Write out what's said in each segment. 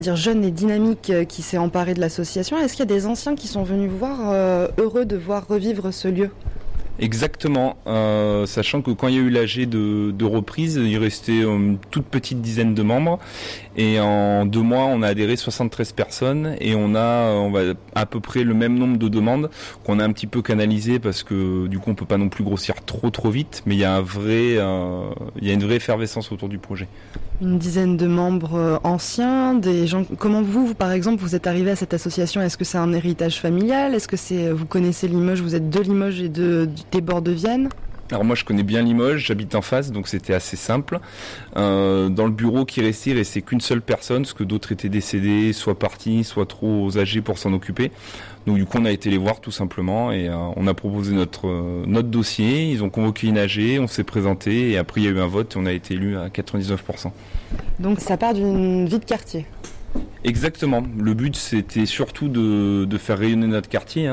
Dire jeune et dynamique qui s'est emparé de l'association. Est-ce qu'il y a des anciens qui sont venus vous voir, heureux de voir revivre ce lieu ? Exactement, sachant que quand il y a eu l'AG de reprise, il restait une toute petite dizaine de membres et en 2 mois on a adhéré 73 personnes et on va à peu près le même nombre de demandes qu'on a un petit peu canalisé parce que du coup on peut pas non plus grossir trop vite, mais il y a une vraie effervescence autour du projet. Une dizaine de membres anciens, des gens. Comment vous par exemple, vous êtes arrivé à cette association ? Est-ce que c'est un héritage familial ? Est-ce que vous connaissez Limoges ? Vous êtes de Limoges et des bords de Vienne ? Alors moi je connais bien Limoges, j'habite en face, donc c'était assez simple. Dans le bureau il restait qu'une seule personne, parce que d'autres étaient décédés, soit partis, soit trop âgés pour s'en occuper. Donc du coup on a été les voir tout simplement et on a proposé notre dossier, ils ont convoqué une AG, on s'est présenté et après il y a eu un vote et on a été élu à 99%. Donc ça part d'une vie de quartier. Exactement. Le but, c'était surtout de faire rayonner notre quartier,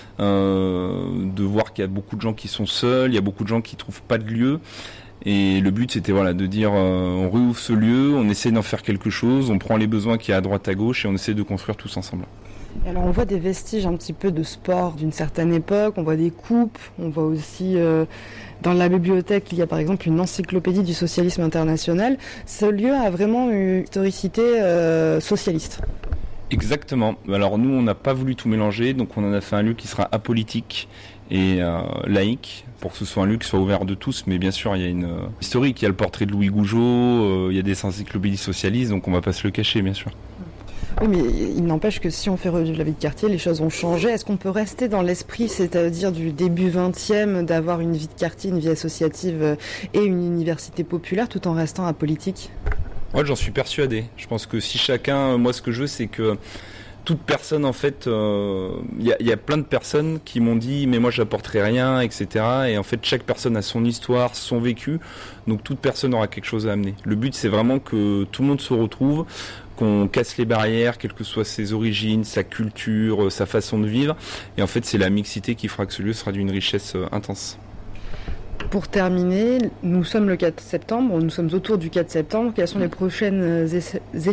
de voir qu'il y a beaucoup de gens qui sont seuls, il y a beaucoup de gens qui trouvent pas de lieu. Et le but, c'était de dire, on réouvre ce lieu, on essaie d'en faire quelque chose, on prend les besoins qu'il y a à droite à gauche et on essaie de construire tous ensemble. Alors on voit des vestiges un petit peu de sport d'une certaine époque, on voit des coupes, on voit aussi dans la bibliothèque il y a par exemple une encyclopédie du socialisme international. Ce lieu a vraiment une historicité socialiste. Exactement. Alors nous on n'a pas voulu tout mélanger, donc on en a fait un lieu qui sera apolitique et laïque, pour que ce soit un lieu qui soit ouvert de tous, mais bien sûr il y a une historique, il y a le portrait de Louis Gougeot, il y a des encyclopédies socialistes, donc on va pas se le cacher bien sûr. Oui, mais il n'empêche que si on fait revivre la vie de quartier, les choses ont changé. Est-ce qu'on peut rester dans l'esprit, c'est-à-dire du début 20e, d'avoir une vie de quartier, une vie associative et une université populaire, tout en restant apolitique ? Ouais, j'en suis persuadé. Je pense que si chacun, moi ce que je veux, c'est que toute personne, en fait, y a plein de personnes qui m'ont dit mais moi j'apporterai rien, etc. Et en fait chaque personne a son histoire, son vécu, donc toute personne aura quelque chose à amener. Le but c'est vraiment que tout le monde se retrouve, qu'on casse les barrières, quelles que soient ses origines, sa culture, sa façon de vivre. Et en fait c'est la mixité qui fera que ce lieu sera d'une richesse intense. Pour terminer, nous sommes le 4 septembre, nous sommes autour du 4 septembre. Quelles sont les prochaines échéances ?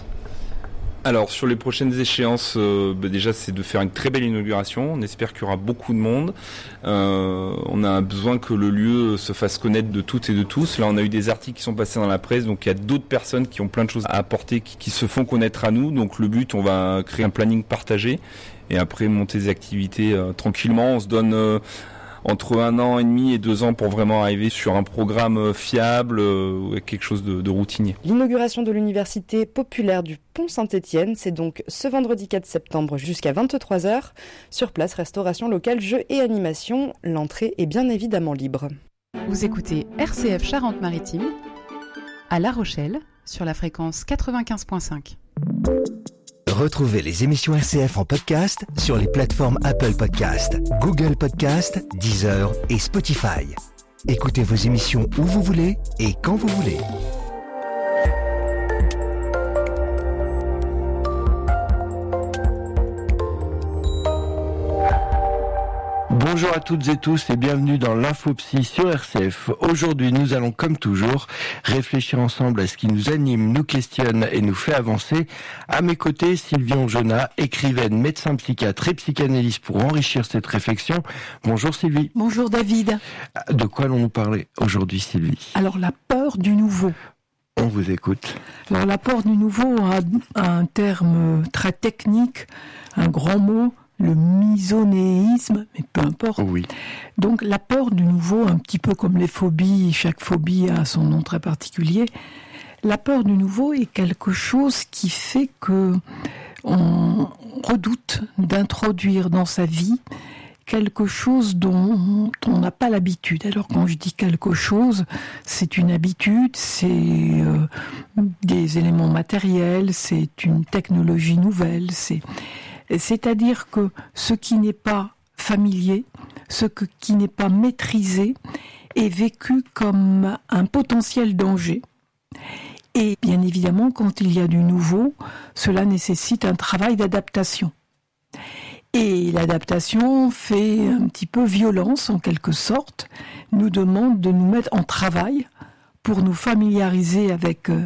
Alors sur les prochaines échéances, déjà c'est de faire une très belle inauguration. On espère qu'il y aura beaucoup de monde. On a besoin que le lieu se fasse connaître de toutes et de tous. Là on a eu des articles qui sont passés dans la presse, donc il y a d'autres personnes qui ont plein de choses à apporter, qui se font connaître à nous. Donc le but, on va créer un planning partagé et après monter des activités tranquillement. On se donne entre 1 an et demi et 2 ans pour vraiment arriver sur un programme fiable, quelque chose de routinier. L'inauguration de l'université populaire du Pont-Saint-Étienne, c'est donc ce vendredi 4 septembre jusqu'à 23h. Sur place, restauration locale, jeux et animation. L'entrée est bien évidemment libre. Vous écoutez RCF Charente-Maritime à La Rochelle sur la fréquence 95.5. Retrouvez les émissions RCF en podcast sur les plateformes Apple Podcast, Google Podcast, Deezer et Spotify. Écoutez vos émissions où vous voulez et quand vous voulez. Bonjour à toutes et tous et bienvenue dans l'Infopsy sur RCF. Aujourd'hui, nous allons comme toujours réfléchir ensemble à ce qui nous anime, nous questionne et nous fait avancer. À mes côtés, Sylvie Ongenat, écrivaine, médecin psychiatre et psychanalyste pour enrichir cette réflexion. Bonjour Sylvie. Bonjour David. De quoi allons-nous parler aujourd'hui Sylvie ? Alors la peur du nouveau. On vous écoute. Alors la peur du nouveau a un terme très technique, un grand mot. Le misonéisme, mais peu importe. Oui. Donc la peur du nouveau, un petit peu comme les phobies, chaque phobie a son nom très particulier. La peur du nouveau est quelque chose qui fait que on redoute d'introduire dans sa vie quelque chose dont on n'a pas l'habitude. Alors quand je dis quelque chose, c'est une habitude, c'est des éléments matériels, c'est une technologie nouvelle, c'est-à-dire que ce qui n'est pas familier, qui n'est pas maîtrisé, est vécu comme un potentiel danger. Et bien évidemment, quand il y a du nouveau, cela nécessite un travail d'adaptation. Et l'adaptation fait un petit peu violence, en quelque sorte, nous demande de nous mettre en travail pour nous familiariser avec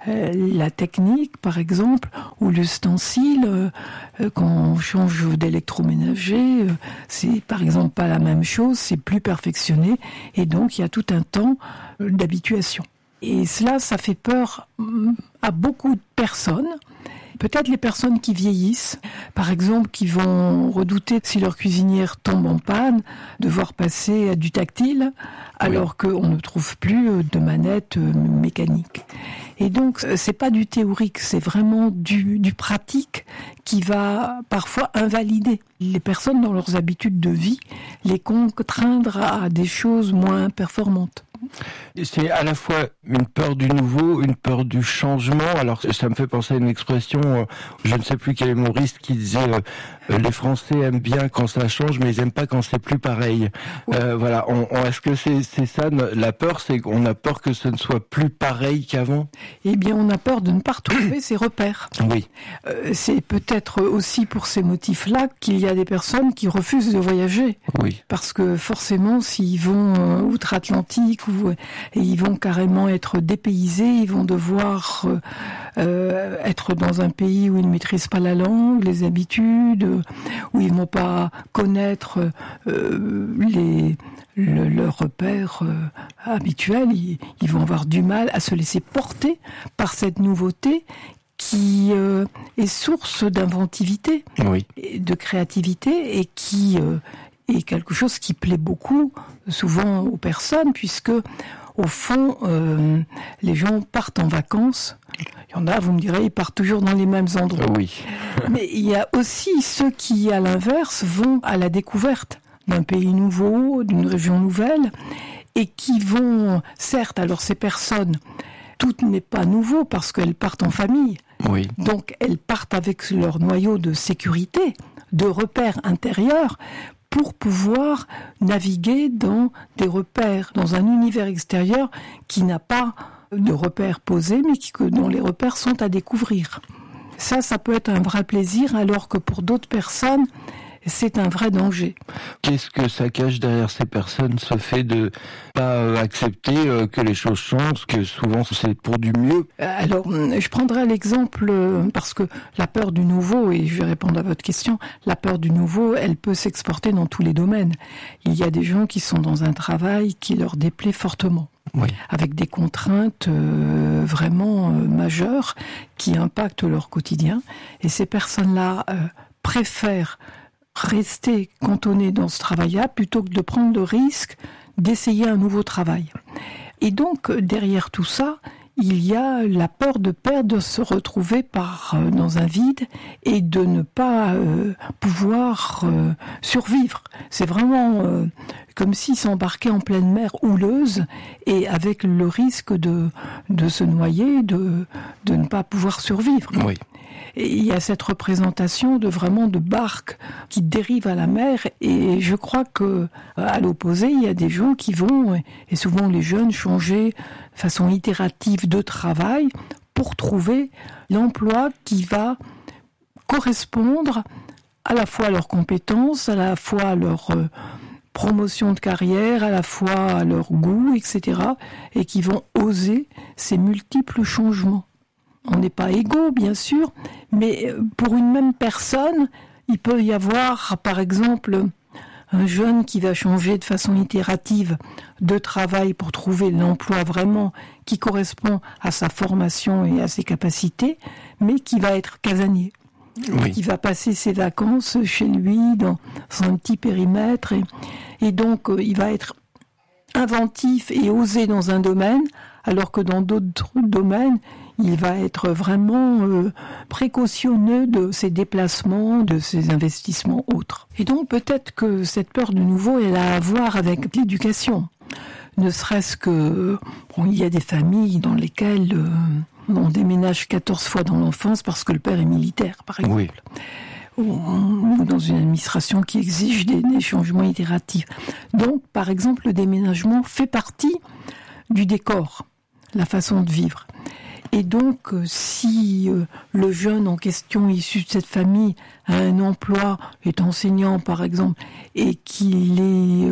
la technique, par exemple, ou l'ustensile, quand on change d'électroménager, c'est par exemple pas la même chose, c'est plus perfectionné, et donc il y a tout un temps d'habituation. Et cela, ça fait peur à beaucoup de personnes. Peut-être les personnes qui vieillissent, par exemple, qui vont redouter, si leur cuisinière tombe en panne, devoir passer à du tactile, alors qu'on ne trouve plus de manette mécanique. Et donc, c'est pas du théorique, c'est vraiment du pratique qui va parfois invalider les personnes dans leurs habitudes de vie, les contraindre à des choses moins performantes. C'est à la fois une peur du nouveau, une peur du changement. Alors ça me fait penser à une expression, je ne sais plus quel humoriste qui disait les Français aiment bien quand ça change, mais ils aiment pas quand c'est plus pareil. Oui. Voilà. Est-ce que c'est ça la peur, c'est qu'on a peur que ce ne soit plus pareil qu'avant? Eh bien, on a peur de ne pas retrouver ses repères. Oui. C'est peut-être aussi pour ces motifs-là qu'il y a des personnes qui refusent de voyager. Oui. Parce que forcément, s'ils vont outre-Atlantique, et ils vont carrément être dépaysés, ils vont devoir être dans un pays où ils ne maîtrisent pas la langue, les habitudes, où ils ne vont pas connaître leurs repères habituels. Ils vont avoir du mal à se laisser porter par cette nouveauté qui est source d'inventivité, oui, de créativité, et qui est quelque chose qui plaît beaucoup souvent aux personnes, puisque au fond les gens partent en vacances. Il y en a, vous me direz, ils partent toujours dans les mêmes endroits. Oui. Mais il y a aussi ceux qui, à l'inverse, vont à la découverte d'un pays nouveau, d'une région nouvelle, et qui vont, certes, alors ces personnes, tout n'est pas nouveau parce qu'elles partent en famille. Oui. Donc elles partent avec leur noyau de sécurité, de repères intérieurs, pour pouvoir naviguer dans des repères, dans un univers extérieur qui n'a pas de repères posés, mais dont les repères sont à découvrir. Ça peut être un vrai plaisir, alors que pour d'autres personnes, c'est un vrai danger. Qu'est-ce que ça cache derrière ces personnes, ce fait de pas accepter que les choses changent, que souvent c'est pour du mieux? Alors, je prendrai l'exemple, parce que la peur du nouveau, et je vais répondre à votre question, la peur du nouveau, elle peut s'exporter dans tous les domaines. Il y a des gens qui sont dans un travail qui leur déplaît fortement. Oui. Avec des contraintes vraiment majeures qui impactent leur quotidien. Et ces personnes-là préfèrent rester cantonnées dans ce travail-là plutôt que de prendre le risque d'essayer un nouveau travail. Et donc, derrière tout ça, il y a la peur de perdre, de se retrouver dans un vide et de ne pas pouvoir survivre. C'est vraiment comme s'ils s'embarquaient en pleine mer houleuse et avec le risque de se noyer, de ne pas pouvoir survivre. Oui. Et il y a cette représentation de barques qui dérivent à la mer, et je crois que à l'opposé, il y a des gens qui vont, et souvent les jeunes, changer de façon itérative de travail pour trouver l'emploi qui va correspondre à la fois à leurs compétences, à la fois à leur promotion de carrière, à la fois à leur goût, etc., et qui vont oser ces multiples changements. On n'est pas égaux, bien sûr, mais pour une même personne, il peut y avoir, par exemple, un jeune qui va changer de façon itérative de travail pour trouver l'emploi vraiment qui correspond à sa formation et à ses capacités, mais qui va être casanier. Oui. Qui va passer ses vacances chez lui, dans un petit périmètre, et donc il va être inventif et osé dans un domaine, alors que dans d'autres domaines, il va être vraiment précautionneux de ses déplacements, de ses investissements autres. Et donc peut-être que cette peur du nouveau, elle a à voir avec l'éducation. Ne serait-ce que, il y a des familles dans lesquelles on déménage 14 fois dans l'enfance parce que le père est militaire, par exemple. Oui. Ou dans une administration qui exige des changements itératifs. Donc, par exemple, le déménagement fait partie du décor, la façon de vivre. Et donc, si le jeune en question, issu de cette famille, a un emploi, est enseignant par exemple, et qu'il est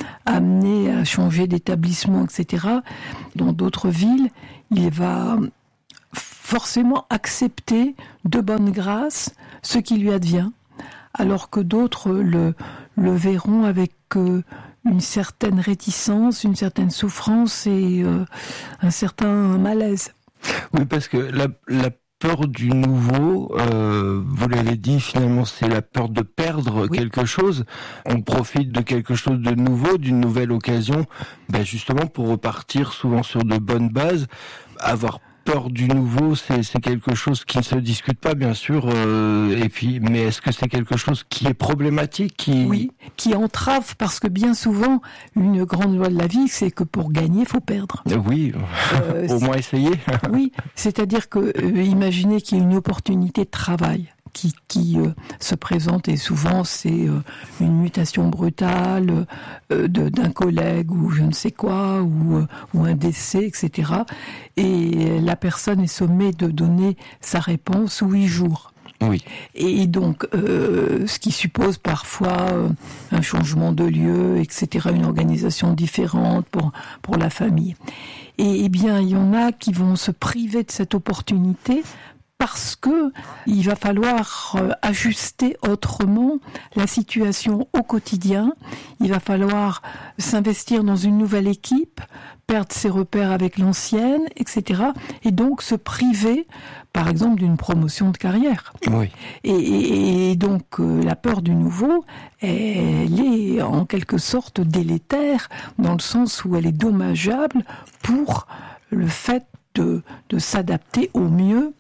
amené à changer d'établissement, etc., dans d'autres villes, il va forcément accepter de bonne grâce ce qui lui advient, alors que d'autres le verront avec une certaine réticence, une certaine souffrance et un certain malaise. Oui, parce que la peur du nouveau, vous l'avez dit, finalement, c'est la peur de perdre quelque chose. On profite de quelque chose de nouveau, d'une nouvelle occasion, justement pour repartir souvent sur de bonnes bases. Avoir peur du nouveau, c'est quelque chose qui ne se discute pas, bien sûr. Mais est-ce que c'est quelque chose qui est problématique, Oui, qui entrave, parce que bien souvent, une grande loi de la vie, c'est que pour gagner, il faut perdre. Oui, au moins essayer. Oui, c'est-à-dire que, imaginez qu'il y ait une opportunité de travail qui se présente, et souvent c'est une mutation brutale d'un collègue ou je ne sais quoi, ou un décès, etc. Et la personne est sommée de donner sa réponse 8 jours. Oui. Et donc, ce qui suppose parfois un changement de lieu, etc., une organisation différente pour la famille. Et bien, il y en a qui vont se priver de cette opportunité parce que il va falloir ajuster autrement la situation au quotidien. Il va falloir s'investir dans une nouvelle équipe, perdre ses repères avec l'ancienne, etc. Et donc se priver, par exemple, d'une promotion de carrière. Oui. Et donc la peur du nouveau, elle est en quelque sorte délétère, dans le sens où elle est dommageable pour le fait de s'adapter au mieux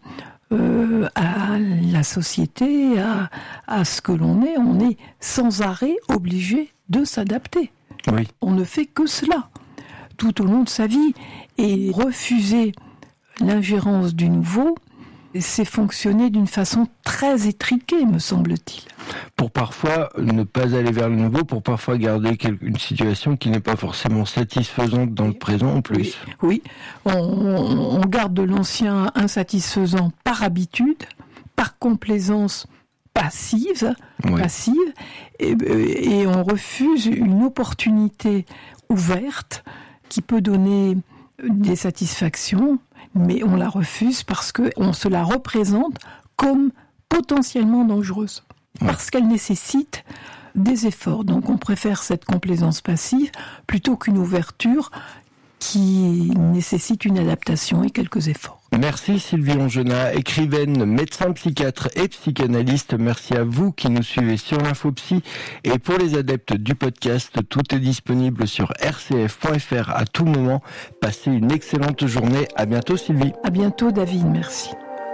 à la société, à ce que l'on est. On est sans arrêt obligé de s'adapter. Oui. On ne fait que cela tout au long de sa vie. Et refuser l'ingérence du nouveau, c'est fonctionner d'une façon très étriquée, me semble-t-il. Pour parfois ne pas aller vers le nouveau, pour parfois garder une situation qui n'est pas forcément satisfaisante dans le présent en plus. Oui. On garde de l'ancien insatisfaisant par habitude, par complaisance passive, et on refuse une opportunité ouverte qui peut donner des satisfactions, mais on la refuse parce qu'on se la représente comme potentiellement dangereuse, parce qu'elle nécessite des efforts. Donc on préfère cette complaisance passive plutôt qu'une ouverture qui nécessite une adaptation et quelques efforts. Merci Sylvie Ongenat, écrivaine, médecin psychiatre et psychanalyste. Merci à vous qui nous suivez sur l'Infopsy. Et pour les adeptes du podcast, tout est disponible sur rcf.fr à tout moment. Passez une excellente journée. À bientôt Sylvie. À bientôt David, merci.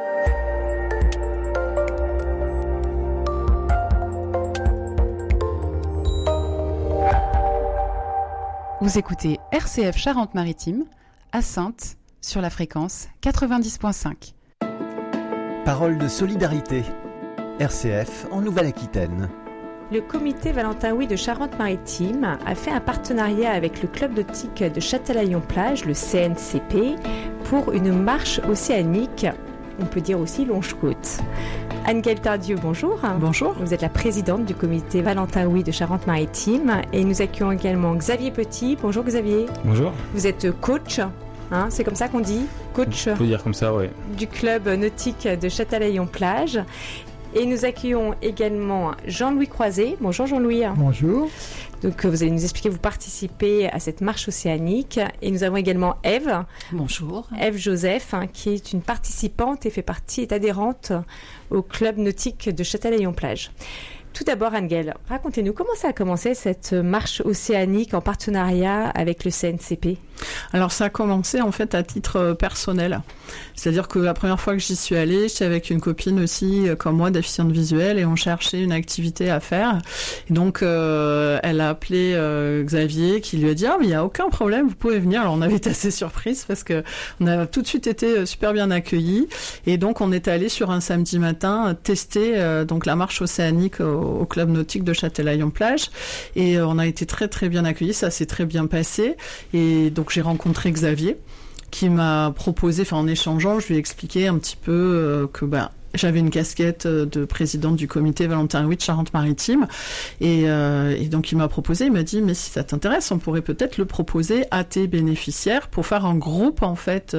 Vous écoutez RCF Charente-Maritime, à Saintes, sur la fréquence 90.5. Parole de solidarité. RCF en Nouvelle-Aquitaine. Le comité Valentin Houy de Charente-Maritime a fait un partenariat avec le club nautique de Châtelaillon-Plage, le CNCP, pour une marche océanique, on peut dire aussi longe-côte. Anne-Gaëlle Tardieu, bonjour. Bonjour. Vous êtes la présidente du comité Valentin Houy de Charente-Maritime et nous accueillons également Xavier Petit. Bonjour Xavier. Bonjour. Vous êtes coach, c'est comme ça qu'on dit, coach. On peut dire comme ça, oui. Du club nautique de Châtelaillon-Plage. Et nous accueillons également Jean-Louis Croiset. Bonjour Jean-Louis. Bonjour. Donc vous allez nous expliquer, vous participez à cette marche océanique. Et nous avons également Ève. Bonjour. Ève Joseph, qui est une participante et est adhérente au club nautique de Châtelaillon-Plage. Tout d'abord, Anne-Gaëlle, racontez-nous comment ça a commencé cette marche océanique en partenariat avec le CNCP ? Alors ça a commencé en fait à titre personnel. C'est-à-dire que la première fois que j'y suis allée, j'étais avec une copine aussi, comme moi, déficiente visuelle, et on cherchait une activité à faire. Et donc elle a appelé Xavier, qui lui a dit « Ah, mais il n'y a aucun problème, vous pouvez venir ». Alors on avait été assez surprise parce que on a tout de suite été super bien accueillis. Et donc on est allé sur un samedi matin tester donc la marche océanique au club nautique de Châtelaillon-Plage. Et on a été très très bien accueillis, ça s'est très bien passé. Et donc j'ai rencontré Xavier qui m'a proposé, en échangeant, je lui ai expliqué un petit peu que j'avais une casquette de présidente du comité Valentin Oui de Charente-Maritime et donc il m'a dit mais si ça t'intéresse on pourrait peut-être le proposer à tes bénéficiaires pour faire un groupe en fait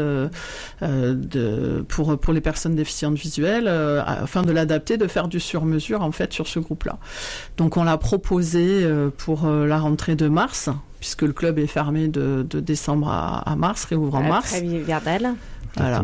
pour les personnes déficientes visuelles afin de l'adapter, de faire du sur-mesure en fait sur ce groupe-là. Donc on l'a proposé pour la rentrée de mars puisque le club est fermé de décembre à mars, réouvre en mars. Très hivernale. Voilà.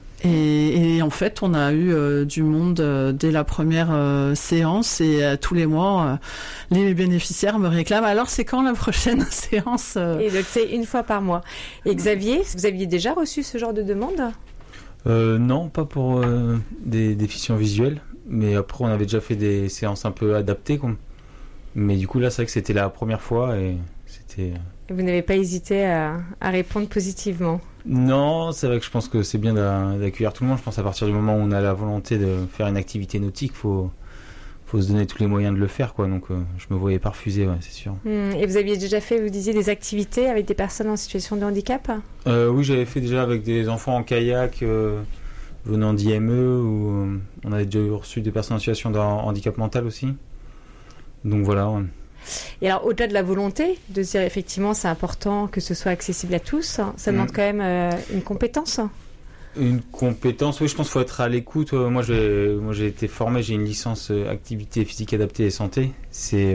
Et en fait, on a eu du monde dès la première séance et tous les mois, les bénéficiaires me réclament. Alors, c'est quand la prochaine séance Et donc, c'est une fois par mois. Et Xavier, vous aviez déjà reçu ce genre de demande ? Non, pas pour des déficients visuels. Mais après, on avait déjà fait des séances un peu adaptées. Mais du coup, là, c'est vrai que c'était la première fois et c'était... Vous n'avez pas hésité à répondre positivement ? Non, c'est vrai que je pense que c'est bien d'accueillir tout le monde. Je pense qu'à partir du moment où on a la volonté de faire une activité nautique, faut se donner tous les moyens de le faire, quoi. Donc, je me voyais pas refuser, ouais, c'est sûr. Et vous aviez déjà fait, vous disiez, des activités avec des personnes en situation de handicap ? Oui, j'avais fait déjà avec des enfants en kayak venant d'IME, où on avait déjà reçu des personnes en situation de handicap mental aussi. Donc voilà. Ouais. Et alors, au-delà de la volonté de se dire effectivement c'est important que ce soit accessible à tous, ça demande quand même une compétence. Une compétence, oui, je pense qu'il faut être à l'écoute. Moi, j'ai été formé, j'ai une licence activité physique adaptée et santé. C'est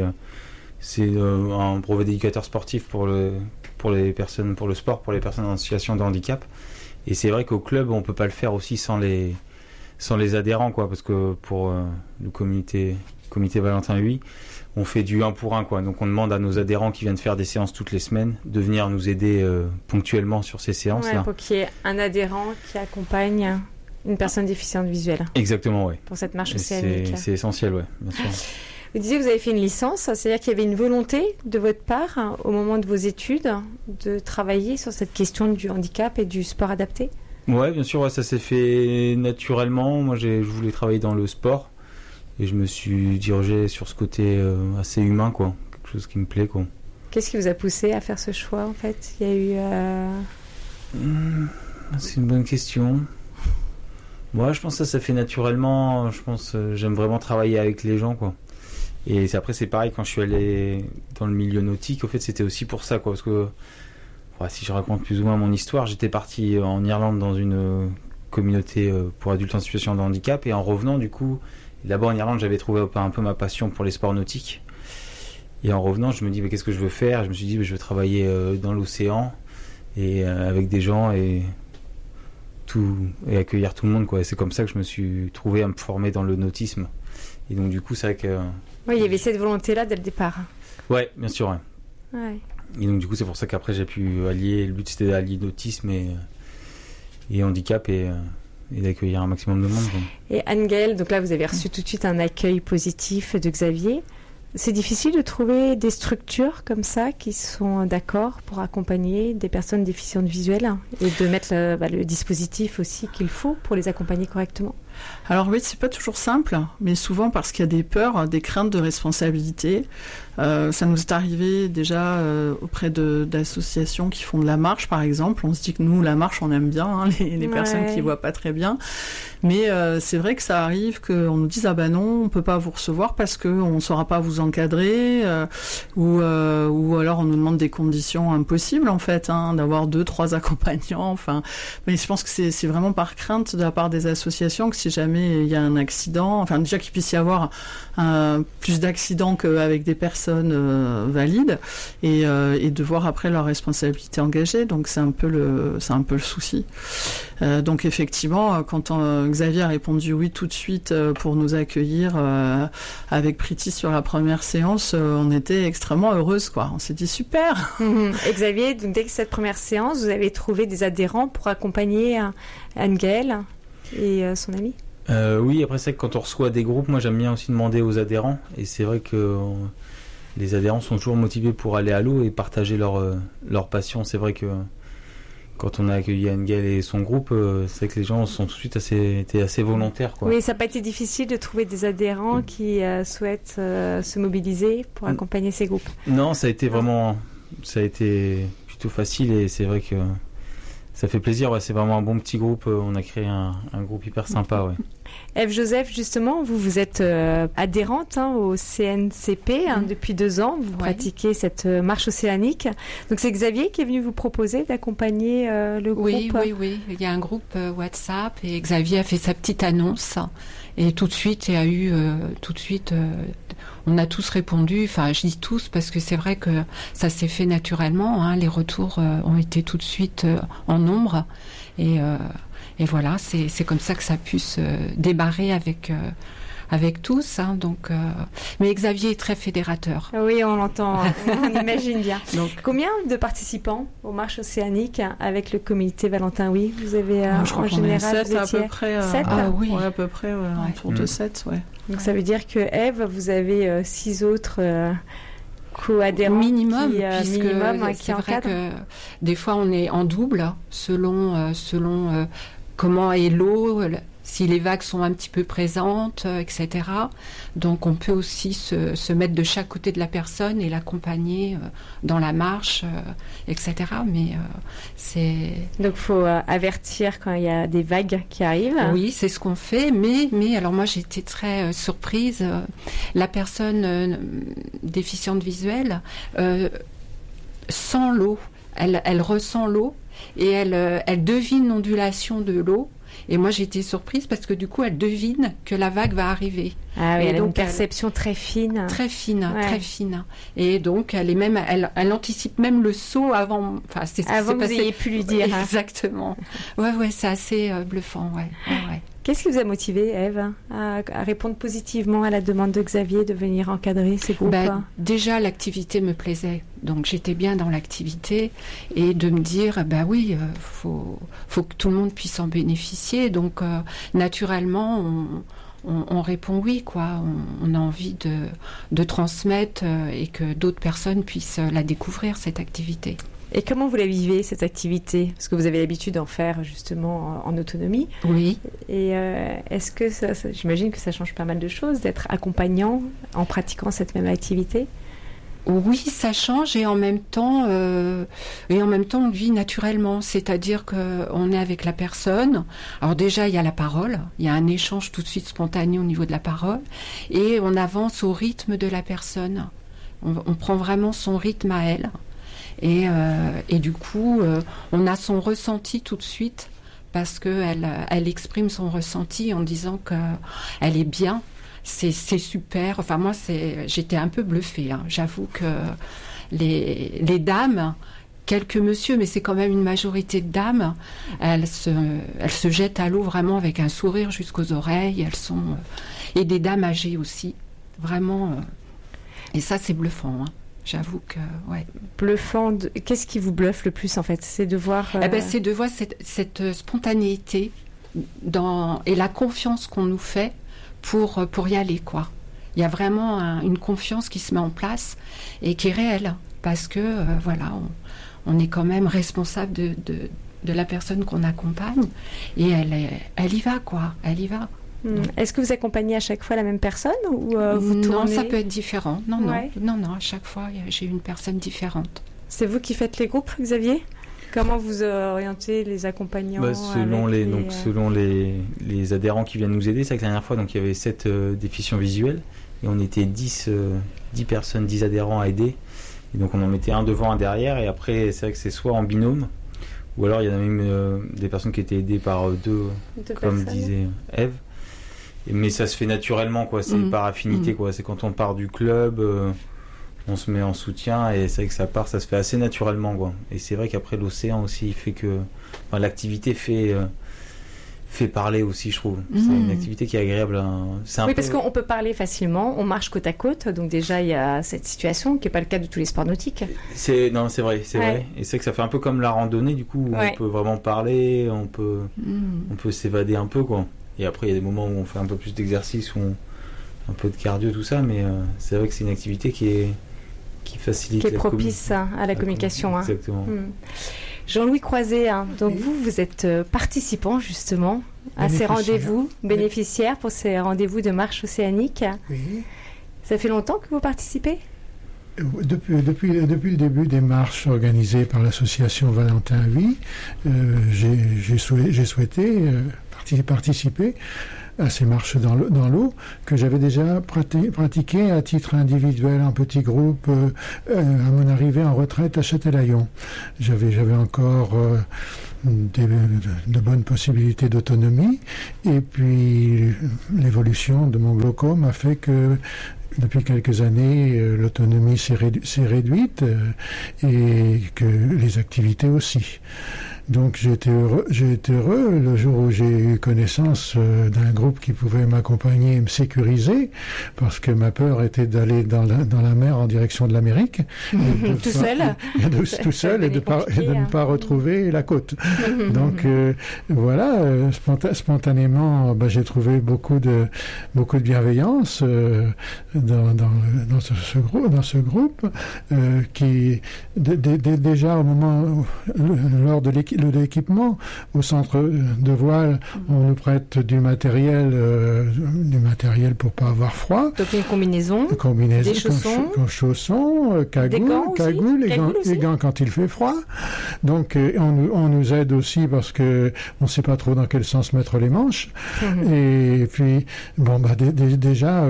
un brevet d'éducateur sportif pour les personnes, pour le sport, pour les personnes en situation de handicap. Et c'est vrai qu'au club, on peut pas le faire aussi sans les adhérents, quoi, parce que pour le comité Valentin Huy, on fait du 1 pour 1, quoi. Donc on demande à nos adhérents qui viennent faire des séances toutes les semaines de venir nous aider ponctuellement sur ces séances-là. Ouais, pour qu'il y ait un adhérent qui accompagne une personne déficiente visuelle. Exactement, oui. Pour cette marche océanique. C'est essentiel, oui, bien sûr. Vous disiez que vous avez fait une licence, c'est-à-dire qu'il y avait une volonté de votre part, au moment de vos études, de travailler sur cette question du handicap et du sport adapté ? Oui, bien sûr, ouais, ça s'est fait naturellement. Moi, je voulais travailler dans le sport. Et je me suis dirigé sur ce côté assez humain, quoi. Quelque chose qui me plaît, quoi. Qu'est-ce qui vous a poussé à faire ce choix, en fait ? Il y a eu... C'est une bonne question. Moi, je pense que ça fait naturellement. Je pense j'aime vraiment travailler avec les gens, quoi. Et après, c'est pareil, quand je suis allé dans le milieu nautique, au fait, c'était aussi pour ça, quoi. Parce que, si je raconte plus ou moins mon histoire, j'étais parti en Irlande dans une communauté pour adultes en situation de handicap. Et en revenant, du coup... Là-bas en Irlande, j'avais trouvé un peu ma passion pour les sports nautiques. Et en revenant, je me dis, mais qu'est-ce que je veux faire ? Je me suis dit, je veux travailler dans l'océan et avec des gens et accueillir tout le monde, quoi. Et c'est comme ça que je me suis trouvé à me former dans le nautisme. Et donc du coup, c'est vrai que... Oui, il y avait cette volonté-là dès le départ. Ouais, bien sûr. Ouais. Ouais. Et donc du coup, c'est pour ça qu'après, j'ai pu allier... Le but, c'était d'allier nautisme et handicap et d'accueillir un maximum de monde. Et Anne-Gaëlle, donc là vous avez reçu tout de suite un accueil positif de Xavier. C'est difficile de trouver des structures comme ça qui sont d'accord pour accompagner des personnes déficientes visuelles et de mettre le dispositif aussi qu'il faut pour les accompagner correctement. Alors oui, c'est pas toujours simple, mais souvent parce qu'il y a des peurs, des craintes de responsabilité. Ça nous est arrivé déjà auprès d'associations qui font de la marche, par exemple. On se dit que nous, la marche, on aime bien, les personnes qui voient pas très bien. Mais c'est vrai que ça arrive qu'on nous dise « Ah ben non, on peut pas vous recevoir parce qu'on ne saura pas vous encadrer. » ou alors on nous demande des conditions impossibles, en fait, d'avoir 2-3 accompagnants. Enfin, mais je pense que c'est vraiment par crainte de la part des associations que si jamais il y a un accident, enfin déjà qu'il puisse y avoir plus d'accidents qu'avec des personnes valides et de voir après leur responsabilité engagée. Donc c'est un peu le souci. Donc effectivement, quand Xavier a répondu oui tout de suite pour nous accueillir avec Priti sur la première séance, on était extrêmement heureuse, quoi. On s'est dit super. Et Xavier, donc dès que cette première séance, vous avez trouvé des adhérents pour accompagner Anne-Gaëlle et son ami ? Oui, après c'est vrai que quand on reçoit des groupes, moi j'aime bien aussi demander aux adhérents, et c'est vrai que les adhérents sont toujours motivés pour aller à l'eau et partager leur passion. C'est vrai que quand on a accueilli Anne-Gaëlle et son groupe, c'est vrai que les gens sont tout de suite été assez volontaires, quoi. Oui, ça n'a pas été difficile de trouver des adhérents qui souhaitent se mobiliser pour accompagner ces groupes. Non, ça a été plutôt facile, et c'est vrai que ça fait plaisir. Ouais, c'est vraiment un bon petit groupe. On a créé un groupe hyper sympa. Ouais. Ève Joseph, justement, vous êtes adhérente au CNCP depuis 2 ans. Vous pratiquez cette marche océanique. Donc c'est Xavier qui est venu vous proposer d'accompagner le groupe. Oui. Il y a un groupe WhatsApp et Xavier a fait sa petite annonce. Et tout de suite, il y a eu on a tous répondu. Enfin, je dis tous parce que c'est vrai que ça s'est fait naturellement. Hein, les retours ont été tout de suite en nombre. Et voilà, c'est comme ça que ça a pu se démarrer avec tous. Hein, donc, mais Xavier est très fédérateur. Oui, on l'entend, on imagine bien. Donc, combien de participants aux marches océaniques avec le comité Valentin Oui? Vous avez je crois en général 7 à peu près. 7 oui, à peu près, autour de 7, ouais. Donc ça veut dire que Ève, vous avez 6 autres co-adhérents minimum, puisque c'est vrai que des fois on est en double selon comment est l'eau, si les vagues sont un petit peu présentes, etc. Donc on peut aussi se mettre de chaque côté de la personne et l'accompagner dans la marche, etc. Mais c'est... Donc il faut avertir quand il y a des vagues qui arrivent. Oui, c'est ce qu'on fait. Mais alors moi j'ai été très surprise. La personne déficiente visuelle sent l'eau. Elle ressent l'eau et elle devine l'ondulation de l'eau. Et moi, j'ai été surprise parce que du coup, elle devine que la vague va arriver. Ah oui, et elle donc, a une perception très fine. Très fine, très fine. Et donc, elle anticipe même le saut avant. Enfin, avant que vous ayez pu lui dire. Exactement. Ouais, c'est assez bluffant, ouais. Qu'est-ce qui vous a motivé, Ève, à répondre positivement à la demande de Xavier de venir encadrer ces groupes? Déjà, l'activité me plaisait. Donc, j'étais bien dans l'activité. Et de me dire, faut que tout le monde puisse en bénéficier. Donc, naturellement, on répond oui, quoi. On a envie de transmettre et que d'autres personnes puissent la découvrir, cette activité. Et comment vous la vivez, cette activité? Parce que vous avez l'habitude d'en faire justement en autonomie. Oui. Et est-ce que j'imagine que ça change pas mal de choses d'être accompagnant en pratiquant cette même activité? Oui, ça change et en même temps, on vit naturellement. C'est-à-dire qu'on est avec la personne. Alors déjà, il y a la parole. Il y a un échange tout de suite spontané au niveau de la parole. Et on avance au rythme de la personne. On prend vraiment son rythme à elle. Et du coup, on a son ressenti tout de suite parce qu'elle exprime son ressenti en disant qu'elle est bien. C'est super. Enfin, moi, j'étais un peu bluffée. Hein. J'avoue que les dames, quelques messieurs, mais c'est quand même une majorité de dames, elles se jettent à l'eau vraiment avec un sourire jusqu'aux oreilles. Elles sont... et des dames âgées aussi. Vraiment. Et ça, c'est bluffant. Hein. J'avoue que, ouais. Bluffant. Qu'est-ce qui vous bluffe le plus, en fait? C'est de voir... c'est de voir cette spontanéité et la confiance qu'on nous fait pour y aller, quoi. Il y a vraiment une confiance qui se met en place et qui est réelle. Parce que, on est quand même responsable de la personne qu'on accompagne. Et elle y va, quoi. Elle y va. Est-ce que vous accompagnez à chaque fois la même personne ou vous tournez? Non, ça peut être différent. Non, à chaque fois, j'ai une personne différente. C'est vous qui faites les groupes, Xavier? Comment vous orientez les accompagnants? Selon les adhérents qui viennent nous aider. C'est vrai que la dernière fois, donc, il y avait 7 déficients visuels et on était 10 personnes, 10 adhérents à aider. Et donc on en mettait un devant, un derrière et après, c'est vrai que c'est soit en binôme ou alors il y en a même des personnes qui étaient aidées par deux comme disait Ève. Mais ça se fait naturellement, quoi. C'est par affinité, quoi. C'est quand on part du club, on se met en soutien et c'est vrai que ça se fait assez naturellement, quoi. Et c'est vrai qu'après l'océan aussi, il fait que l'activité fait parler aussi, je trouve. C'est une activité qui est agréable. Parce qu'on peut parler facilement, on marche côte à côte, donc déjà il y a cette situation qui n'est pas le cas de tous les sports nautiques. C'est vrai. Et c'est vrai que ça fait un peu comme la randonnée, du coup, où on peut vraiment parler, on peut s'évader un peu, quoi. Et après, il y a des moments où on fait un peu plus d'exercice, un peu de cardio, tout ça, mais c'est vrai que c'est une activité qui facilite qui est propice à la communication. Exactement. Jean-Louis Croiset, donc vous êtes participant justement à ces rendez-vous, bénéficiaire pour ces rendez-vous de marche océanique. Oui. Ça fait longtemps que vous participez? Depuis le début des marches organisées par l'association Valentin Huy, j'ai souhaité participer à ces marches dans l'eau que j'avais déjà pratiquées à titre individuel en petit groupe à mon arrivée en retraite à Châtelaillon. J'avais encore de bonnes possibilités d'autonomie, et puis l'évolution de mon glaucome a fait que depuis quelques années, l'autonomie s'est réduite et que les activités aussi. Donc j'ai été heureux le jour où j'ai eu connaissance d'un groupe qui pouvait m'accompagner et me sécuriser, parce que ma peur était d'aller dans la mer en direction de l'Amérique. Tout seul et de ne pas retrouver la côte. Donc voilà, spontanément, j'ai trouvé beaucoup de bienveillance dans ce groupe qui déjà au moment lors de l'équipement au centre de voile, on nous prête du matériel pour pas avoir froid. Donc une combinaison, des chaussons, cagoule et gants quand il fait froid. Donc on nous aide aussi parce que on sait pas trop dans quel sens mettre les manches. Et puis déjà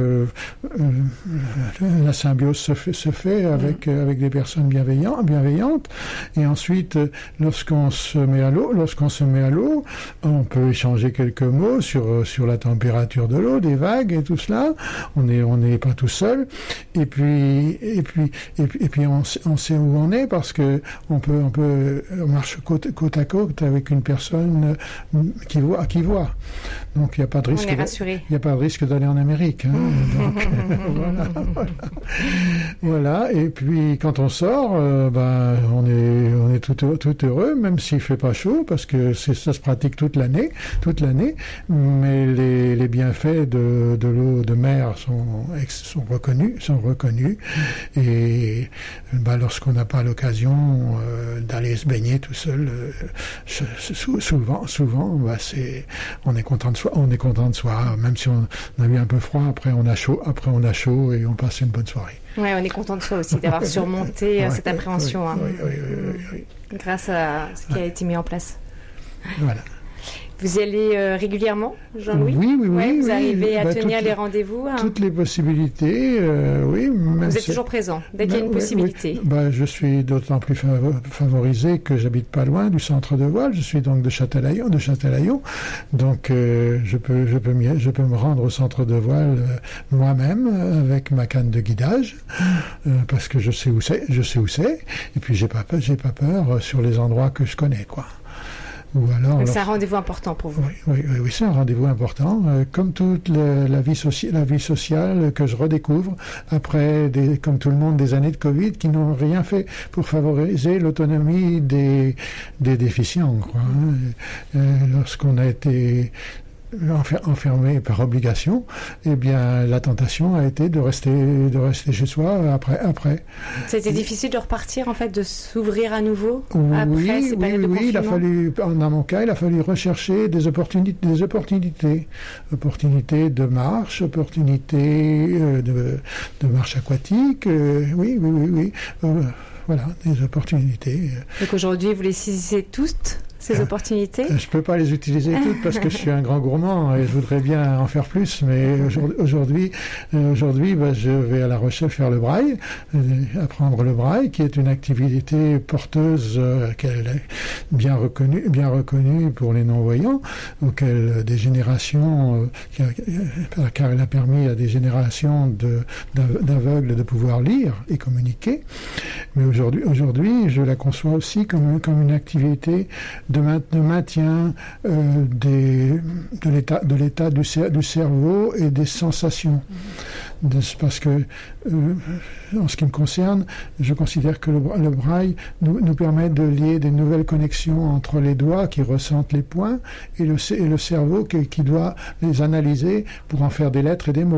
la symbiose se fait avec des personnes bienveillantes. Et ensuite, lorsqu'on se met à l'eau, on peut échanger quelques mots sur la température de l'eau, des vagues et tout cela. On n'est pas tout seul. Et puis on sait où on est, parce que on marche côte à côte avec une personne qui voit. Donc il n'y a pas de risque. On est rassuré. Il n'y a pas de risque d'aller en Amérique. Donc voilà. Et puis quand on sort, on est tout heureux, même s'il fait pas chaud, parce que ça se pratique toute l'année. Mais les bienfaits de l'eau de mer sont reconnus. Et lorsqu'on n'a pas l'occasion d'aller se baigner tout seul, souvent, on est content de soi, même si on a eu un peu froid. Après on a chaud et on passe une bonne soirée. Ouais, on est content de soi aussi, d'avoir surmonté cette appréhension. Oui. Grâce à ce qui a été mis en place. Voilà. Vous y allez régulièrement, Jean-Louis? Oui. Vous arrivez à tenir les rendez-vous? Toutes les possibilités, oui. Vous êtes toujours présent, dès qu'il y a une possibilité? Oui. Je suis d'autant plus favorisé que j'habite pas loin du centre de voile. Je suis donc de Châtelaillon. Donc je peux me rendre au centre de voile moi-même avec ma canne de guidage, parce que je sais où c'est. Et puis j'ai pas peur sur les endroits que je connais, quoi. Donc c'est un rendez-vous important pour vous. Oui, c'est un rendez-vous important. Comme toute la vie sociale que je redécouvre après, comme tout le monde, des années de Covid qui n'ont rien fait pour favoriser l'autonomie des déficients, quoi. Lorsqu'on a été enfermé par obligation, la tentation a été de rester chez soi après. C'était difficile de repartir, en fait, de s'ouvrir à nouveau après ces périodes de confinement? Dans mon cas, il a fallu rechercher des opportunités de marche, opportunités de marche aquatique, voilà, des opportunités. Donc aujourd'hui, vous les saisissez toutes, ces opportunités? Je peux pas les utiliser toutes parce que je suis un grand gourmand et je voudrais bien en faire plus, mais aujourd'hui, je vais à La Rochelle faire le braille, apprendre le braille, qui est une activité porteuse bien reconnue pour les non-voyants, auquel des générations, car elle a permis à des générations d'aveugles de pouvoir lire et communiquer. Mais aujourd'hui, je la conçois aussi comme une activité de maintien de l'état du cerveau et des sensations. Parce que, en ce qui me concerne, je considère que le braille nous permet de lier des nouvelles connexions entre les doigts qui ressentent les points et le cerveau qui doit les analyser pour en faire des lettres et des mots.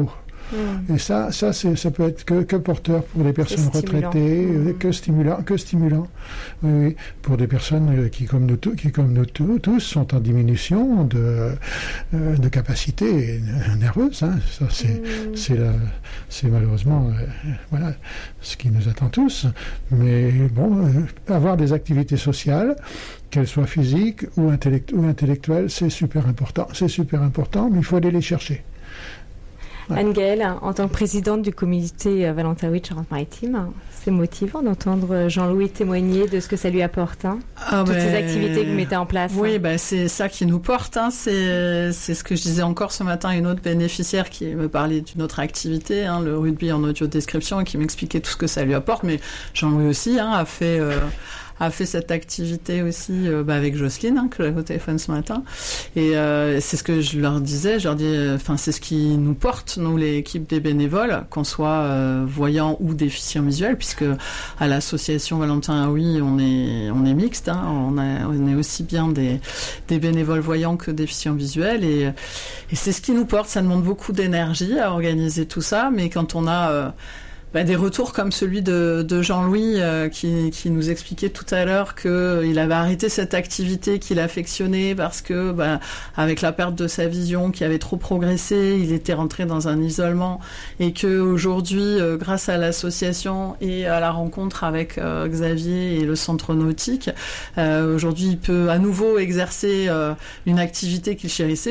Et ça peut être que porteur pour des personnes retraitées, que stimulant. Oui, pour des personnes qui, comme nous tous, sont en diminution de capacité nerveuse. Hein. Ça, c'est malheureusement voilà ce qui nous attend tous. Mais bon, avoir des activités sociales, qu'elles soient physiques ou intellectuelles, c'est super important. C'est super important, mais il faut aller les chercher. Ouais. Anne-Gaëlle, en tant que présidente du comité Valentin Oui de Charente-Maritime, c'est motivant d'entendre Jean-Louis témoigner de ce que ça lui apporte, toutes ces activités que vous mettez en place. Oui, c'est ça qui nous porte. C'est ce que je disais encore ce matin à une autre bénéficiaire qui me parlait d'une autre activité, le rugby en audio-description, et qui m'expliquait tout ce que ça lui apporte. Mais Jean-Louis aussi a fait cette activité aussi avec Jocelyne, que j'avais au téléphone ce matin. Et c'est ce que je leur disais. Je leur dis, c'est ce qui nous porte, nous, l'équipe des bénévoles, qu'on soit voyants ou déficients visuels, puisque à l'association Valentin Oui, on est mixte. On est aussi bien des bénévoles voyants que déficients visuels. Et c'est ce qui nous porte. Ça demande beaucoup d'énergie à organiser tout ça. Mais quand on a des retours comme celui de Jean-Louis qui nous expliquait tout à l'heure qu'il avait arrêté cette activité qu'il affectionnait parce que avec la perte de sa vision qui avait trop progressé, il était rentré dans un isolement, et que aujourd'hui, grâce à l'association et à la rencontre avec Xavier et le centre nautique, aujourd'hui il peut à nouveau exercer une activité qu'il chérissait.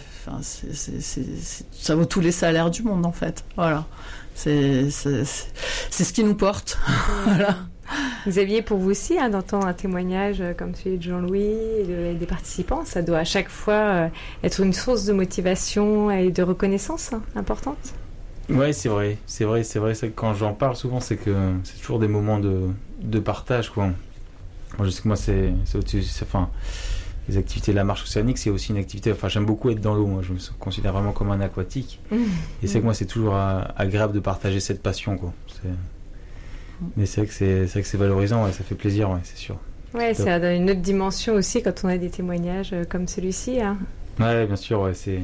Ça vaut tous les salaires du monde en fait. Voilà. C'est ce qui nous porte. Voilà. Xavier, pour vous aussi, d'entendre un témoignage comme celui de Jean-Louis et des participants, ça doit à chaque fois être une source de motivation et de reconnaissance importante. Ouais, c'est vrai. C'est que quand j'en parle souvent, c'est que c'est toujours des moments de partage, quoi. Moi, je sais que moi, les activités de la marche océanique, c'est aussi une activité. J'aime beaucoup être dans l'eau. Moi, je me considère vraiment comme un aquatique. Et c'est que moi, c'est toujours agréable de partager cette passion, quoi. Mais c'est vrai que c'est valorisant. Ouais, ça fait plaisir, ouais, c'est sûr. Ouais, ça donne une autre dimension aussi quand on a des témoignages comme celui-ci. Ouais, bien sûr. Ouais, c'est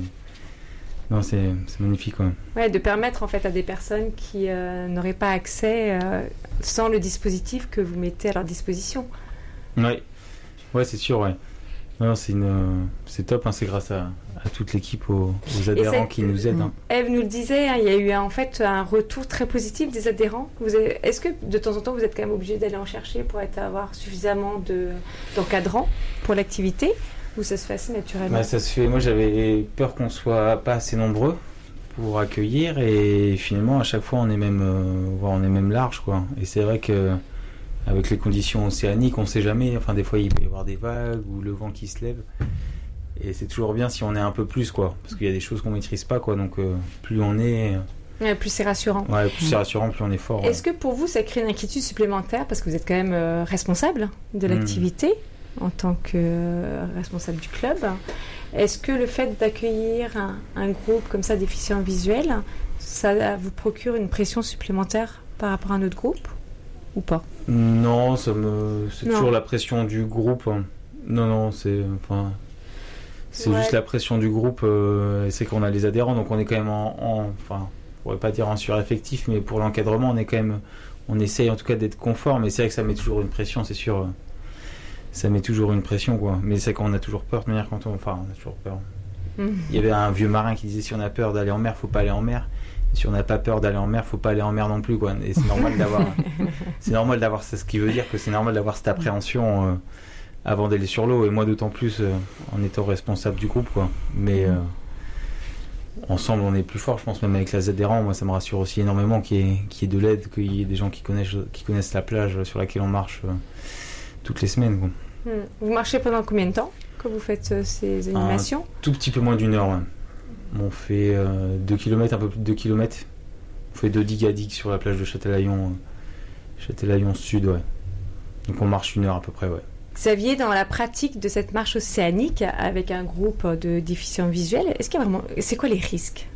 magnifique, ouais. Ouais, de permettre en fait à des personnes qui n'auraient pas accès sans le dispositif que vous mettez à leur disposition. Ouais, c'est sûr, ouais. Non, c'est top, c'est grâce à toute l'équipe, aux adhérents qui nous aident. Ève nous le disait, il y a eu en fait un retour très positif des adhérents. Est-ce que de temps en temps vous êtes quand même obligé d'aller en chercher pour avoir suffisamment d'encadrants pour l'activité, ou ça se fait assez naturellement? Ça se fait. Moi, j'avais peur qu'on soit pas assez nombreux pour accueillir, et finalement à chaque fois on est même large, quoi. Et c'est vrai que avec les conditions océaniques, on ne sait jamais. Des fois, il peut y avoir des vagues ou le vent qui se lève. Et c'est toujours bien si on est un peu plus, quoi. Parce qu'il y a des choses qu'on ne maîtrise pas, quoi. Donc, plus on est... plus c'est rassurant. Ouais, plus c'est rassurant, plus on est fort. Est-ce que pour vous, ça crée une inquiétude supplémentaire? Parce que vous êtes quand même responsable de l'activité en tant que responsable du club. Est-ce que le fait d'accueillir un groupe comme ça, déficient visuel, ça vous procure une pression supplémentaire par rapport à un autre groupe ou pas? Non, c'est toujours la pression du groupe. Non, c'est juste la pression du groupe. C'est qu'on a les adhérents, donc on est quand même on pourrait pas dire en sureffectif, mais pour l'encadrement, on essaye en tout cas d'être conforme. Mais c'est vrai que ça met toujours une pression, c'est sûr. Ça met toujours une pression, quoi. Mais c'est qu'on a toujours peur de manière quand on a toujours peur. Il y avait un vieux marin qui disait, si on a peur d'aller en mer, faut pas aller en mer. Si on n'a pas peur d'aller en mer, faut pas aller en mer non plus, quoi. Et c'est normal d'avoir, c'est ce qui veut dire que c'est normal d'avoir cette appréhension avant d'aller sur l'eau. Et moi, d'autant plus en étant responsable du groupe, quoi. Mais ensemble, on est plus fort, je pense, même avec les adhérents. Moi, ça me rassure aussi énormément qu'il y ait de l'aide, qu'il y ait des gens qui connaissent la plage sur laquelle on marche toutes les semaines, quoi. Vous marchez pendant combien de temps quand vous faites ces animations? Un tout petit peu moins d'une heure, ouais. On fait 2 km, un peu plus de 2 km. On fait 2 digue à digue sur la plage de Châtelaillon Sud, ouais. Donc on marche 1 heure à peu près, ouais. Xavier, dans la pratique de cette marche océanique avec un groupe de déficients visuels, c'est quoi les risques?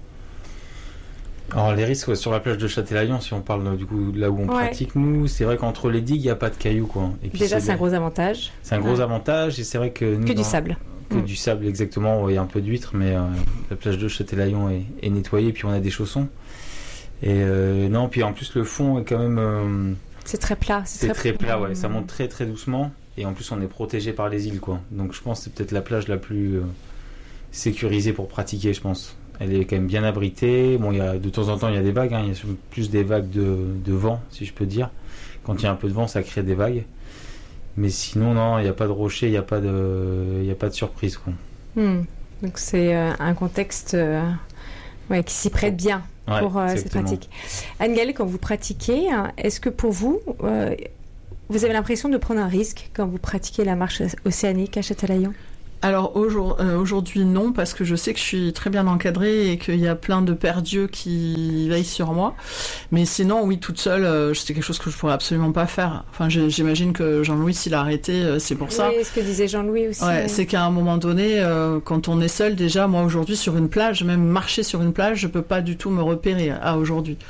Alors les risques sur la plage de Châtelaillon, si on parle du coup là où on pratique, nous, c'est vrai qu'entre les digues, il n'y a pas de cailloux, quoi. Et puis déjà, c'est un gros avantage. C'est un gros avantage, et c'est vrai que nous, du sable. que du sable exactement, et un peu d'huîtres, mais la plage de Châtelaillon est nettoyée, puis on a des chaussons. Et non, puis en plus le fond est quand même... c'est très plat. C'est très plat, ouais. Ça monte très très doucement, et en plus on est protégé par les îles, quoi. Donc je pense que c'est peut-être la plage la plus sécurisée pour pratiquer, je pense. Elle est quand même bien abritée. Bon, de temps en temps il y a des vagues, il y a plus des vagues de vent, si je peux dire. Quand il y a un peu de vent, ça crée des vagues. Mais sinon, non, il n'y a pas de rocher, il n'y a pas de surprise, quoi. Donc c'est un contexte qui s'y prête bien pour cette pratique. Anne-Gaëlle, quand vous pratiquez, est-ce que pour vous, vous avez l'impression de prendre un risque quand vous pratiquez la marche océanique à Châtelaillon ? Alors aujourd'hui non, parce que je sais que je suis très bien encadrée et qu'il y a plein de pères dieux qui veillent sur moi. Mais sinon, oui, toute seule, c'est quelque chose que je pourrais absolument pas faire. Enfin, j'imagine que Jean-Louis, s'il a arrêté, c'est pour ça. Oui, ce que disait Jean-Louis aussi. Ouais, c'est qu'à un moment donné, quand on est seul, déjà, moi aujourd'hui sur une plage, même marcher sur une plage, je peux pas du tout me repérer aujourd'hui.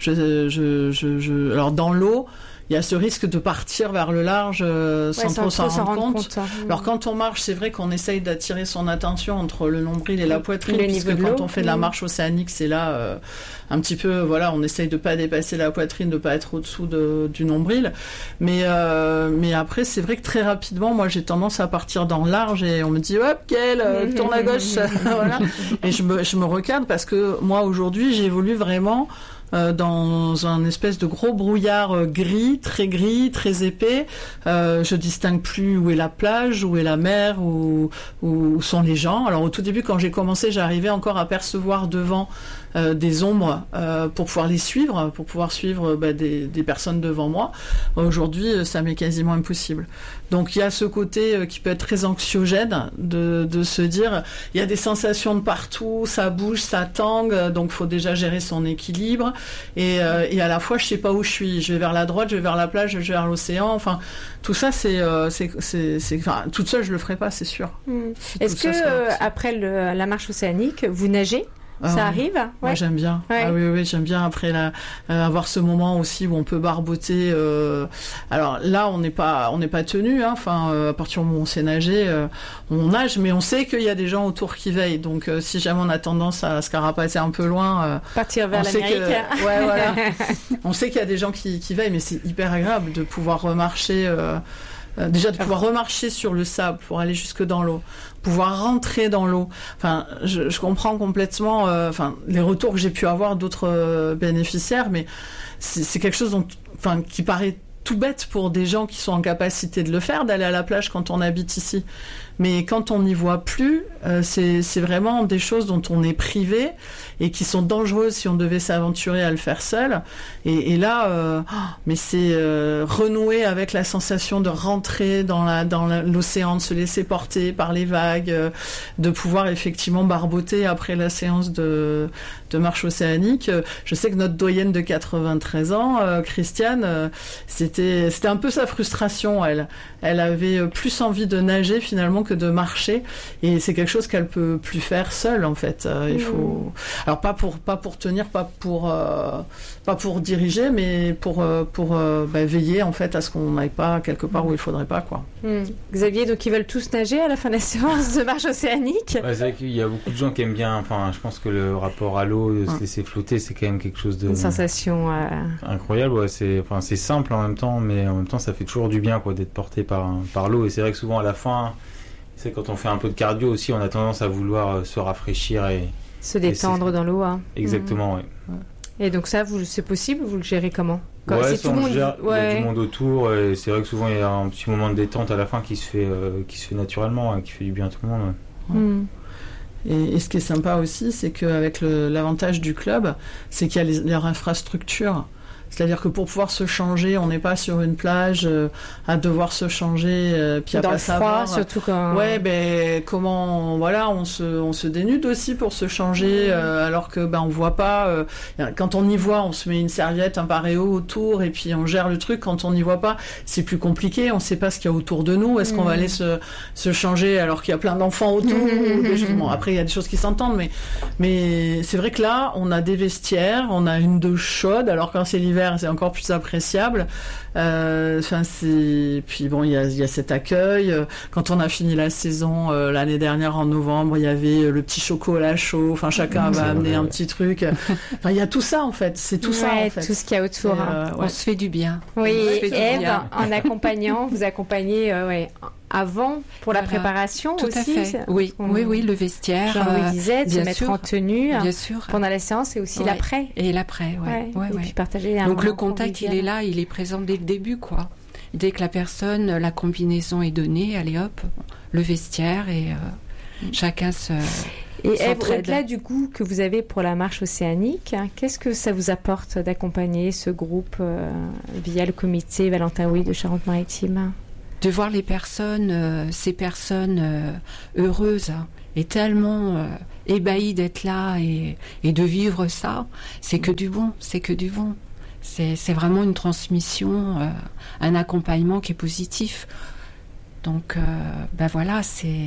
Alors dans l'eau, il y a ce risque de partir vers le large sans trop s'en rendre compte. Alors quand on marche, c'est vrai qu'on essaye d'attirer son attention entre le nombril et la poitrine, puisque quand on fait de la marche océanique, c'est là un petit peu, voilà, on essaye de pas dépasser la poitrine, de pas être au-dessous du nombril. Mais après, c'est vrai que très rapidement, moi, j'ai tendance à partir dans le large et on me dit, hop, Gaëlle, tourne à gauche, voilà. Et je me recadre parce que moi, aujourd'hui, j'évolue vraiment dans un espèce de gros brouillard gris, très épais. Je distingue plus où est la plage, où est la mer, où sont les gens. Alors au tout début, quand j'ai commencé, j'arrivais encore à percevoir devant des ombres pour pouvoir les suivre, pour pouvoir suivre des personnes devant moi. Aujourd'hui, ça m'est quasiment impossible. Donc il y a ce côté qui peut être très anxiogène de se dire, il y a des sensations de partout, ça bouge, ça tangue, donc faut déjà gérer son équilibre. Et à la fois, je sais pas où je suis. Je vais vers la droite, je vais vers la plage, je vais vers l'océan. Enfin, tout ça, enfin, toute seule, je le ferai pas, c'est sûr. Est-ce que après la marche océanique, vous nagez ? Ça arrive ? Moi j'aime bien. Ouais. Ah oui, j'aime bien après avoir ce moment aussi où on peut barboter. Alors là on n'est pas tenu. Enfin à partir du moment où on sait nager, on nage, mais on sait qu'il y a des gens autour qui veillent. Donc si jamais on a tendance à se carapater un peu loin, partir vers l'Amérique. Voilà. On sait qu'il y a des gens qui veillent, mais c'est hyper agréable de pouvoir remarcher. Déjà de pouvoir remarcher sur le sable pour aller jusque dans l'eau, pouvoir rentrer dans l'eau. Enfin, je comprends complètement les retours que j'ai pu avoir d'autres bénéficiaires, mais c'est quelque chose qui paraît tout bête pour des gens qui sont en capacité de le faire, d'aller à la plage quand on habite ici. Mais quand on n'y voit plus, c'est vraiment des choses dont on est privé et qui sont dangereuses si on devait s'aventurer à le faire seul. Et là, mais c'est renouer avec la sensation de rentrer dans l'océan, de se laisser porter par les vagues, de pouvoir effectivement barboter après la séance de marche océanique. Je sais que notre doyenne de 93 ans, Christiane, c'était un peu sa frustration. Elle avait plus envie de nager finalement que de marcher, et c'est quelque chose qu'elle peut plus faire seule en fait. Il faut, alors pas pour tenir, pas pour diriger, mais pour veiller en fait à ce qu'on n'aille pas quelque part où il faudrait pas, quoi. Xavier, donc ils veulent tous nager à la fin de la séance de marche océanique. C'est vrai qu'il y a beaucoup de gens qui aiment bien. Enfin, je pense que le rapport à l'eau, de se laisser flotter, c'est quand même quelque chose de... Une sensation... incroyable, ouais. C'est simple en même temps, mais en même temps, ça fait toujours du bien, quoi, d'être porté par l'eau. Et c'est vrai que souvent, à la fin, c'est quand on fait un peu de cardio aussi, on a tendance à vouloir se rafraîchir et... Se détendre dans l'eau, hein. Exactement, oui. Et donc ça, c'est possible, vous le gérez comment ? Ouais, ça, on gère, il y a du monde autour, et c'est vrai que souvent, il y a un petit moment de détente à la fin qui se fait naturellement, qui fait du bien à tout le monde. Ouais. Et ce qui est sympa aussi, c'est qu'avec l'avantage du club, c'est qu'il y a leur infrastructure. C'est-à-dire que pour pouvoir se changer, on n'est pas sur une plage à devoir se changer puis à dans pas le savoir. Froid, surtout quand... Ouais, comment on se dénude aussi pour se changer alors que on voit pas quand on y voit, on se met une serviette, un paréo autour et puis on gère le truc. Quand on n'y voit pas, c'est plus compliqué, on sait pas ce qu'il y a autour de nous. Est-ce qu'on va aller se changer alors qu'il y a plein d'enfants autour Bon, après il y a des choses qui s'entendent, mais c'est vrai que là, on a des vestiaires, on a une douche chaude, alors quand c'est l'hiver, l'hiver, c'est encore plus appréciable. Puis bon, il y a cet accueil. Quand on a fini la saison l'année dernière en novembre, il y avait le petit chocolat chaud. Enfin, chacun va amener un petit truc. Enfin, il y a tout ça en fait. C'est tout ça en fait. Tout ce qu'il y a autour. On se fait du bien. Oui, Ève, en accompagnant, vous accompagnez avant pour la préparation tout aussi. À fait. Oui, le vestiaire. Jean-Louis disait de se mettre en tenue bien sûr. Pendant la séance et aussi l'après. Et l'après, et puis partager un Donc le contact, il est là, il est présent dès le début, quoi. Dès que la combinaison est donnée, allez hop, le vestiaire et chacun se... Et Ève, au-delà du goût que vous avez pour la marche océanique, qu'est-ce que ça vous apporte d'accompagner ce groupe via le comité Valentin Houy de Charente-Maritime ? De voir les personnes, ces personnes heureuses et tellement ébahies d'être là et de vivre ça, c'est que du bon. C'est vraiment une transmission, un accompagnement qui est positif. Donc, voilà,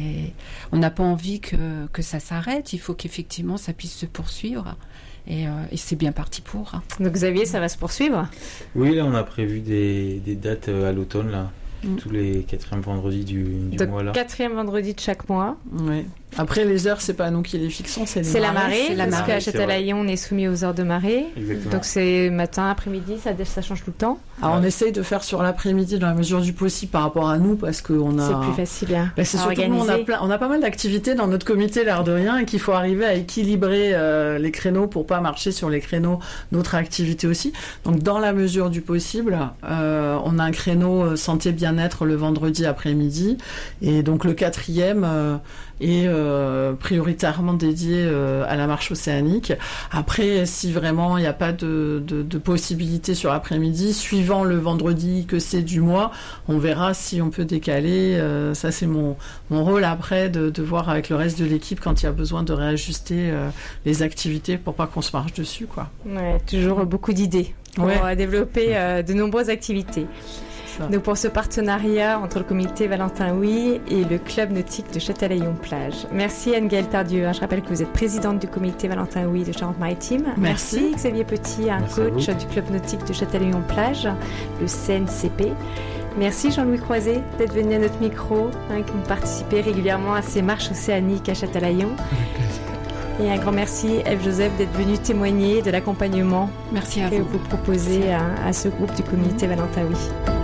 on n'a pas envie que ça s'arrête. Il faut qu'effectivement, ça puisse se poursuivre. Et c'est bien parti pour. Donc, Xavier, ça va se poursuivre ? Oui, là, on a prévu des dates à l'automne, là. Tous les 4e vendredis du mois, là. 4e vendredi de chaque mois. Oui. Après, les heures, c'est pas nous qui les fixons, c'est la marée. Parce qu'à Châtelaillon, on est soumis aux heures de marée. Exactement. Donc, c'est matin, après-midi, ça change tout le temps. Alors, on essaye de faire sur l'après-midi dans la mesure du possible par rapport à nous, parce qu'on a... C'est plus facile c'est surtout que nous, on a pas mal d'activités dans notre comité, l'air de rien, et qu'il faut arriver à équilibrer les créneaux pour pas marcher sur les créneaux d'autres activités aussi. Donc, dans la mesure du possible, on a un créneau santé bien-être le vendredi après-midi, et donc le 4e est prioritairement dédié à la marche océanique. Après, si vraiment il n'y a pas de possibilité sur l'après-midi, suivant le vendredi que c'est du mois, on verra si on peut décaler. Ça, c'est mon rôle après de voir avec le reste de l'équipe quand il y a besoin de réajuster les activités pour pas qu'on se marche dessus, quoi. Ouais, toujours beaucoup d'idées pour développer de nombreuses activités. Donc pour ce partenariat entre le comité Valentin Houy et le club nautique de Châtelaillon-Plage. Merci Anne-Gaëlle Tardieu. Je rappelle que vous êtes présidente du comité Valentin Houy de Charente-Maritime. Merci Xavier Petit, coach du club nautique de Châtelaillon-Plage, le CNCP. Merci Jean-Louis Croiset d'être venu à notre micro, que vous participez régulièrement à ces marches océaniques à Châtelaillon. Et un grand merci Ève Joseph d'être venue témoigner de l'accompagnement que vous proposez à ce groupe du comité Valentin Houy.